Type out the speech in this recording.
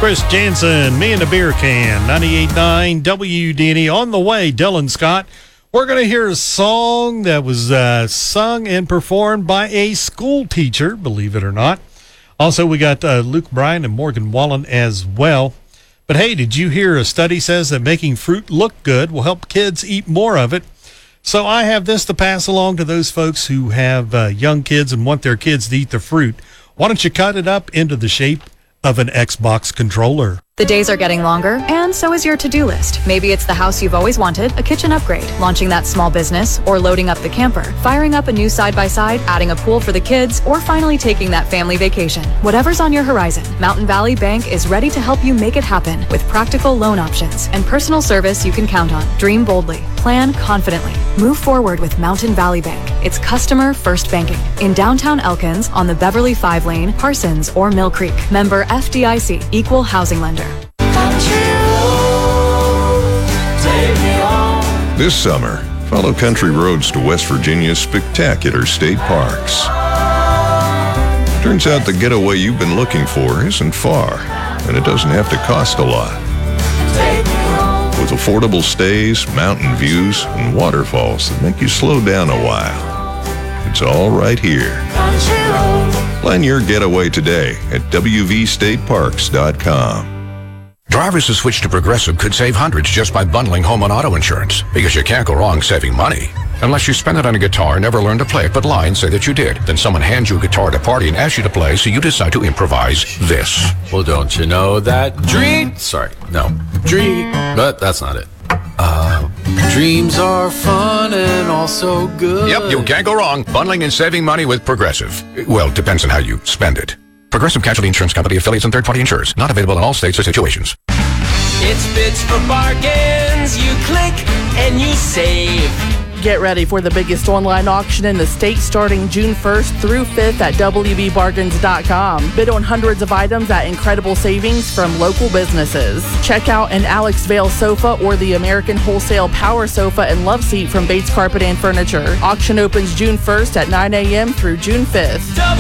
Chris Jansen, me and the beer can, 98.9 WDNE. On the way, Dylan Scott. We're going to hear a song that was sung and performed by a school teacher, believe it or not. Also, we got Luke Bryan and Morgan Wallen as well. But hey, did you hear a study says that making fruit look good will help kids eat more of it? So I have this to pass along to those folks who have young kids and want their kids to eat the fruit. Why don't you cut it up into the shape of an Xbox controller? The days are getting longer, and so is your to-do list. Maybe it's the house you've always wanted, a kitchen upgrade, launching that small business, or loading up the camper, firing up a new side-by-side, adding a pool for the kids, or finally taking that family vacation. Whatever's on your horizon, Mountain Valley Bank is ready to help you make it happen with practical loan options and personal service you can count on. Dream boldly. Plan confidently. Move forward with Mountain Valley Bank. It's customer-first banking. In downtown Elkins, on the Beverly 5 lane, Parsons, or Mill Creek. Member FDIC, Equal Housing Lender. This summer, follow country roads to West Virginia's spectacular state parks. Turns out the getaway you've been looking for isn't far, and it doesn't have to cost a lot. With affordable stays, mountain views, and waterfalls that make you slow down a while. It's all right here. Plan your getaway today at wvstateparks.com. Drivers who switch to Progressive could save hundreds just by bundling home and auto insurance, because you can't go wrong saving money. Unless you spend it on a guitar and never learn to play it, but lie and say that you did. Then someone hands you a guitar at a party and asks you to play, so you decide to improvise this. Well, don't you know that but that's not it. Dreams are fun and also good. Yep, you can't go wrong bundling and saving money with Progressive. Well, it depends on how you spend it. Progressive Casualty Insurance Company, affiliates, and third-party insurers. Not available in all states or situations. It's Bits for Bargains. You click and you save. Get ready for the biggest online auction in the state starting June 1st through 5th at WBBargains.com. Bid on hundreds of items at incredible savings from local businesses. Check out an Alex Vail sofa or the American Wholesale Power Sofa and Love Seat from Bates Carpet and Furniture. Auction opens June 1st at 9 a.m. through June 5th.